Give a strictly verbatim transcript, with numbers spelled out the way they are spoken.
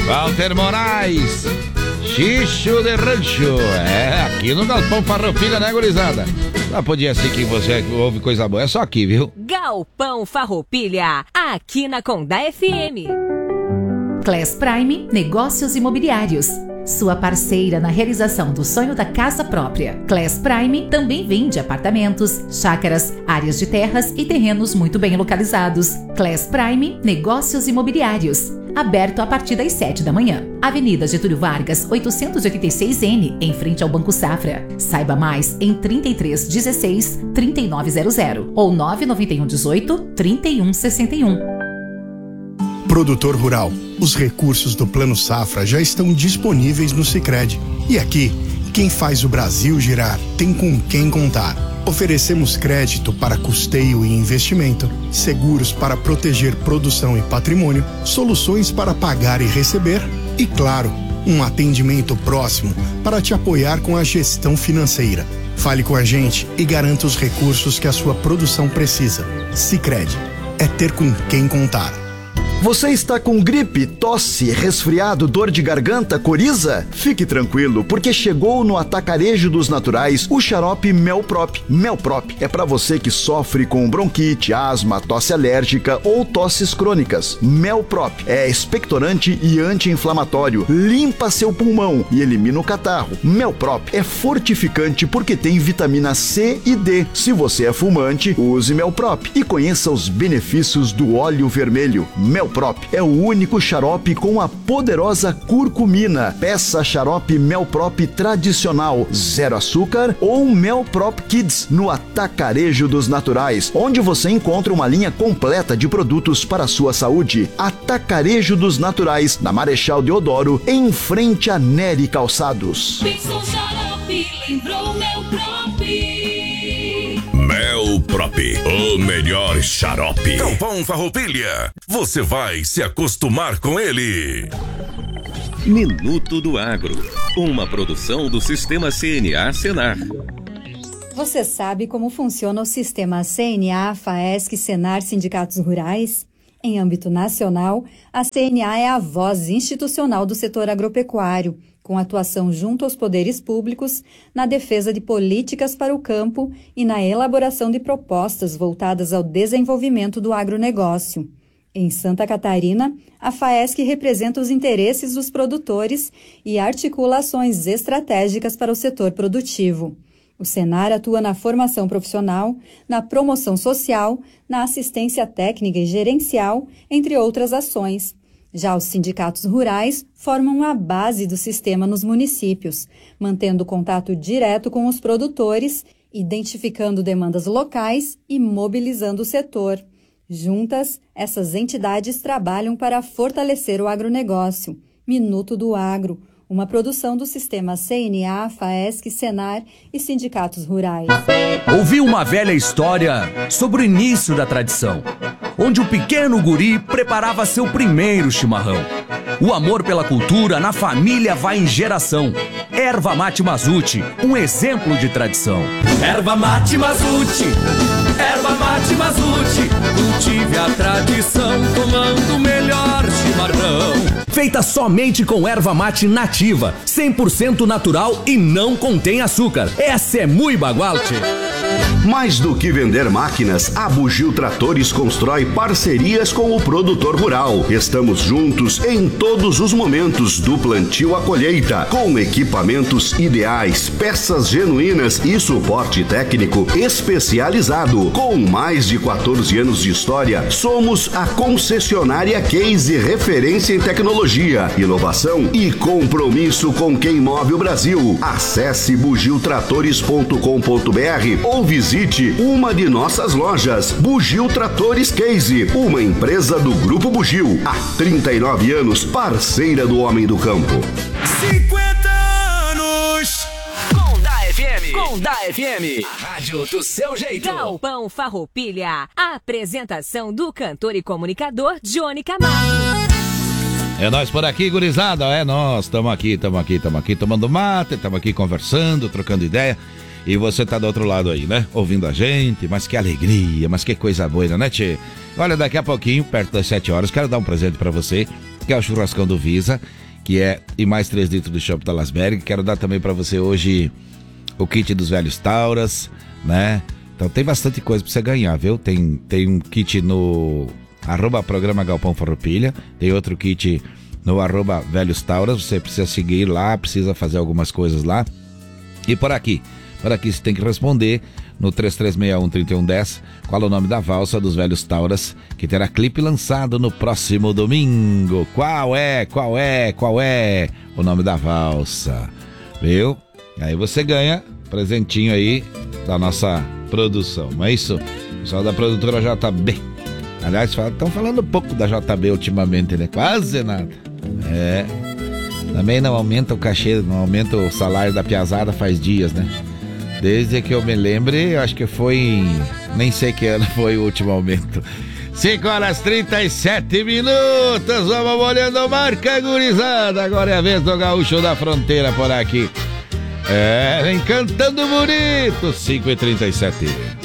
Walter Moraes, Xixo de Rancho. É, aqui no Galpão Farroupilha, né, gurizada? Não podia ser que você ouve coisa boa, é só aqui, viu? Galpão Farroupilha, aqui na Condá F M. Class Prime Negócios Imobiliários, sua parceira na realização do sonho da casa própria. Class Prime também vende apartamentos, chácaras, áreas de terras e terrenos muito bem localizados. Class Prime Negócios Imobiliários, aberto a partir das sete da manhã. Avenida Getúlio Vargas, oitocentos e oitenta e seis N, em frente ao Banco Safra. Saiba mais em trinta e três dezesseis, trinta e nove zero zero ou nove nove um dezoito, trinta e um sessenta e um. Produtor rural, os recursos do Plano Safra já estão disponíveis no Sicredi. E aqui, quem faz o Brasil girar tem com quem contar. Oferecemos crédito para custeio e investimento, seguros para proteger produção e patrimônio, soluções para pagar e receber e, claro, um atendimento próximo para te apoiar com a gestão financeira. Fale com a gente e garanta os recursos que a sua produção precisa. Sicredi, é ter com quem contar. Você está com gripe, tosse, resfriado, dor de garganta, coriza? Fique tranquilo, porque chegou no Atacarejo dos Naturais o xarope Melprop. Melprop é para você que sofre com bronquite, asma, tosse alérgica ou tosses crônicas. Melprop é expectorante e anti-inflamatório, limpa seu pulmão e elimina o catarro. Melprop é fortificante porque tem vitamina C e D. Se você é fumante, use Melprop e conheça os benefícios do óleo vermelho. Melprop é o único xarope com a poderosa curcumina. Peça xarope Melprop tradicional, zero açúcar ou Melprop Kids no Atacarejo dos Naturais, onde você encontra uma linha completa de produtos para a sua saúde. Atacarejo dos Naturais, na Marechal Deodoro, em frente a Nery Calçados. Pensou xarope, lembrou Melprop. Melprop, o melhor xarope. Galpão Farroupilha, você vai se acostumar com ele. Minuto do Agro, uma produção do Sistema C N A Senar. Você sabe como funciona o Sistema C N A, FAESC, Senar, Sindicatos Rurais? Em âmbito nacional, a C N A é a voz institucional do setor agropecuário, com atuação junto aos poderes públicos, na defesa de políticas para o campo e na elaboração de propostas voltadas ao desenvolvimento do agronegócio. Em Santa Catarina, a FAESC representa os interesses dos produtores e articula ações estratégicas para o setor produtivo. O Senar atua na formação profissional, na promoção social, na assistência técnica e gerencial, entre outras ações. Já os sindicatos rurais formam a base do sistema nos municípios, mantendo contato direto com os produtores, identificando demandas locais e mobilizando o setor. Juntas, essas entidades trabalham para fortalecer o agronegócio. Minuto do Agro, uma produção do Sistema C N A, FAESC, Senar e sindicatos rurais. Ouvi uma velha história sobre o início da tradição, onde o pequeno guri preparava seu primeiro chimarrão. O amor pela cultura na família vai em geração. Erva Mate Mazuti, um exemplo de tradição. Erva Mate Mazuti, Erva Mate Mazuti, cultive a tradição tomando o melhor chimarrão. Feita somente com erva mate nativa, cem por cento natural e não contém açúcar. Essa é muito bagual, tchê. Mais do que vender máquinas, a Bugio Tratores constrói parcerias com o produtor rural. Estamos juntos em todos os momentos, do plantio à colheita, com equipamentos ideais, peças genuínas e suporte técnico especializado. Com mais de quatorze anos de história, somos a concessionária Case, referência em tecnologia, inovação e compromisso com quem move o Brasil. Acesse bugio tratores ponto com ponto br ou visite uma de nossas lojas. Bugio Tratores Case, uma empresa do Grupo Bugio, há trinta e nove anos, parceira do homem do campo. cinquenta anos! Condá F M. Condá F M. A rádio do seu jeito. Galpão Farroupilha. A apresentação do cantor e comunicador Johnny Camargo. É nós por aqui, gurizada. É nós. Estamos aqui, estamos aqui, estamos aqui tomando mate, estamos aqui conversando, trocando ideia. E você tá do outro lado aí, né? Ouvindo a gente, mas que alegria, mas que coisa boa, né, tchê? Olha, daqui a pouquinho, perto das sete horas, quero dar um presente pra você. que é o churrascão do Visa, que é e mais três litros de chopp Talasberg. Quero dar também para você hoje o kit dos velhos Tauras, né? Então tem bastante coisa para você ganhar, viu? Tem, tem um kit no arroba programa Galpão Farroupilha, tem outro kit no arroba velhos Tauras, você precisa seguir lá, precisa fazer algumas coisas lá. E por aqui, por aqui você tem que responder no três três seis um, três um um zero qual é o nome da valsa dos velhos Tauras, que terá clipe lançado no próximo domingo. Qual é, qual é, qual é o nome da valsa, viu? Aí você ganha presentinho aí da nossa produção, não é isso? O pessoal da produtora J B. Aliás, estão falando pouco da J B ultimamente, né? Quase nada. É. Também não aumenta o cachê, não aumenta o salário da piazada faz dias, né? Desde que eu me lembre, eu acho que foi em... nem sei que ano foi o último aumento. cinco horas e trinta e sete minutos, vamos olhando a marca gurizada. Agora é a vez do Gaúcho da Fronteira por aqui. É, vem cantando bonito, cinco e trinta e sete.